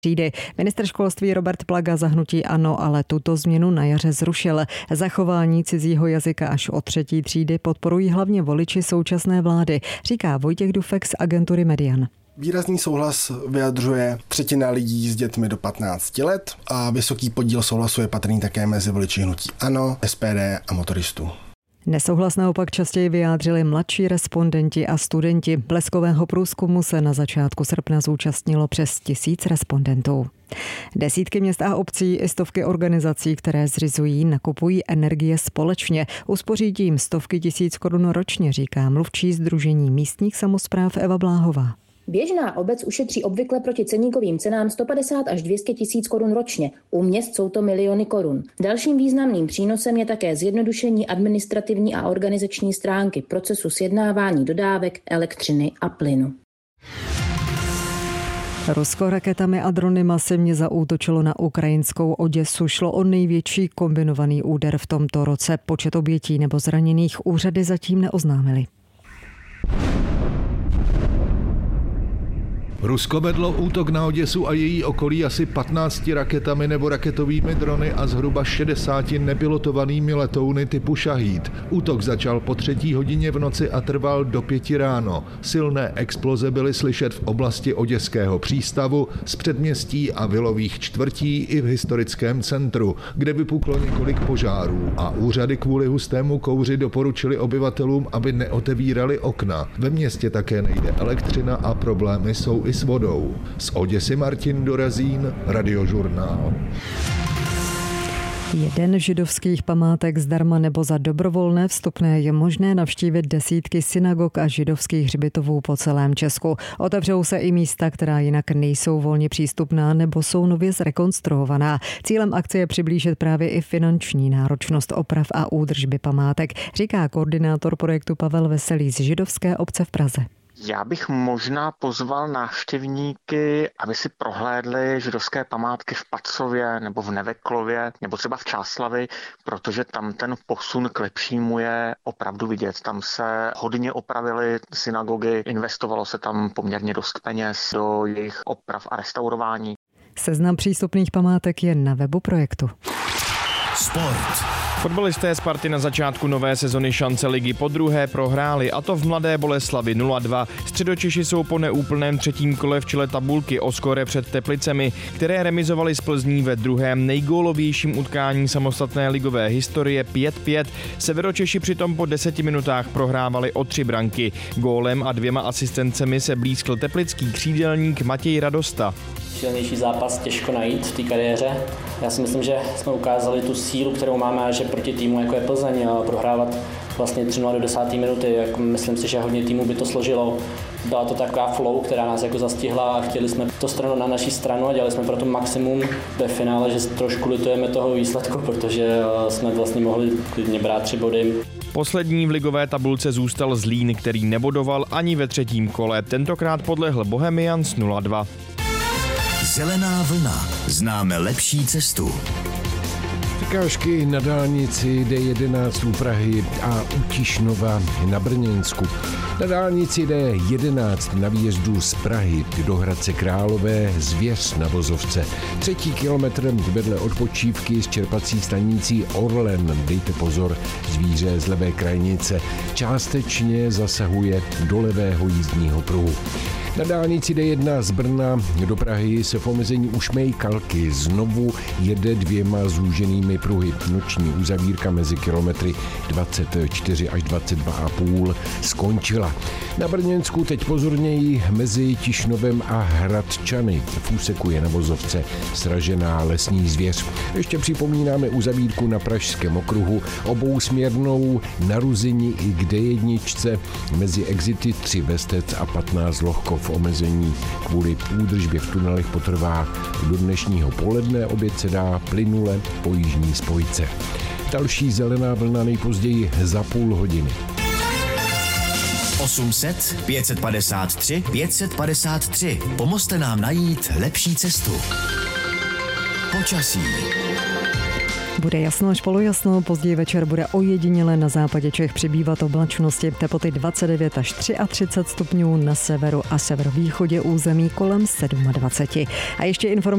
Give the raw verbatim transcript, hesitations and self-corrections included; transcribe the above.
třídy. Ministr školství Robert Plaga za hnutí ANO ale tuto změnu na jaře zrušil. Zachování cizího jazyka až od třetí třídy podporují hlavně voliči současné vlády, říká Vojtěch Dufek z agentury Median. Výrazný souhlas vyjadřuje třetina lidí s dětmi do patnácti let a vysoký podíl souhlasu je patrný také mezi voliči hnutí ANO, S P D a motoristů. Nesouhlas naopak častěji vyjádřili mladší respondenti a studenti. Bleskového průzkumu se na začátku srpna zúčastnilo přes tisíc respondentů. Desítky měst a obcí i stovky organizací, které zřizují, nakupují energie společně. Uspoří tím stovky tisíc korun ročně, říká mluvčí Sdružení místních samospráv Eva Bláhová. Běžná obec ušetří obvykle proti ceníkovým cenám sto padesát až dvě stě tisíc korun ročně. U měst jsou to miliony korun. Dalším významným přínosem je také zjednodušení administrativní a organizační stránky procesu sjednávání dodávek elektřiny a plynu. Rusko raketami a drony masivně zaútočilo na ukrajinskou Oděsu. Šlo o největší kombinovaný úder v tomto roce. Počet obětí nebo zraněných úřady zatím neoznámily. Rusko vedlo útok na Oděsu a její okolí asi patnácti raketami nebo raketovými drony a zhruba šedesáti nepilotovanými letouny typu Šahíd. Útok začal po třetí hodině v noci a trval do pěti ráno. Silné exploze byly slyšet v oblasti oděského přístavu, z předměstí a vilových čtvrtí i v historickém centru, kde vypuklo několik požárů a úřady kvůli hustému kouři doporučili obyvatelům, aby neotevírali okna. Ve městě také nejde elektřina a problémy jsou i s vodou. Z Oděsy Martin Dorazín, Radiožurnál. Jeden židovských památek zdarma nebo za dobrovolné vstupné je možné navštívit desítky synagog a židovských hřbitovů po celém Česku. Otevřou se i místa, která jinak nejsou volně přístupná nebo jsou nově zrekonstruovaná. Cílem akce je přiblížit právě i finanční náročnost oprav a údržby památek, říká koordinátor projektu Pavel Veselý z židovské obce v Praze. Já bych možná pozval návštěvníky, aby si prohlédli židovské památky v Pacově nebo v Neveklově nebo třeba v Čáslavi, protože tam ten posun k lepšímu je opravdu vidět. Tam se hodně opravily synagogy, investovalo se tam poměrně dost peněz do jejich oprav a restaurování. Seznam přístupných památek je na webu projektu. Sport. Fotbalisté Sparty na začátku nové sezony šance ligy podruhé prohráli, a to v Mladé Boleslavi nula dva. Středočeši jsou po neúplném třetím kole v čele tabulky o skóre před Teplicemi, které remizovali s Plzní ve druhém nejgólovějším utkání samostatné ligové historie pět pět. Severočeši přitom po deseti minutách prohrávali o tři branky. Gólem a dvěma asistencemi se blízkl teplický křídelník Matěj Radosta. Silnější zápas těžko najít v té kariéře. Já si myslím, že jsme ukázali tu sílu, kterou máme, a že proti týmu jako je Plzeň a prohrávat vlastně tři nula do desáté minuty, jako myslím si, že hodně týmu by to složilo. Byla to taková flow, která nás jako zastihla a chtěli jsme to stranu na naší stranu a dělali jsme pro to maximum ve finále, že trošku litujeme toho výsledku, protože jsme vlastně mohli klidně brát tři body. Poslední v ligové tabulce zůstal Zlín, který nebodoval ani ve třetím kole. Tentokrát podlehl Bohemians nula dva. Zelená vlna. Známe lepší cestu. Překážky na dálnici D jedenáct u Prahy a u Tišnova na Brněnsku. Na dálnici D jedenáct na výjezdu z Prahy do Hradce Králové zvěř na vozovce. Třetí kilometr vedle odpočívky s čerpací stanicí Orlen. Dejte pozor, zvíře z levé krajnice částečně zasahuje do levého jízdního pruhu. Na dálnici D jedna z Brna do Prahy se v omezení u Šmejkalky znovu jede dvěma zúženými pruhy. Noční uzavírka mezi kilometry dvacet čtyři až dvacet dva a půl skončila. Na Brněnsku teď pozorněji mezi Tišnovem a Hradčany. V úseku je na vozovce sražená lesní zvěř. Ještě připomínáme uzavírku na Pražském okruhu obousměrnou na Ruzini i k D jedna mezi exity tři Bestec a patnáct Lohkov. V omezení kvůli údržbě v tunelech potrvá do dnešního poledne, oběd se dá plynule po jižní spojce. Další zelená vlna nejpozději za půl hodiny. osm set pět padesát tři pět padesát tři. Pomozte nám najít lepší cestu. Počasí. Bude jasno až polojasno, později večer bude ojediněle na západě Čech přibývat oblačnosti, teploty dvacet devět až třicet tři stupňů, na severu a severovýchodě území kolem dvacet sedm. A ještě informace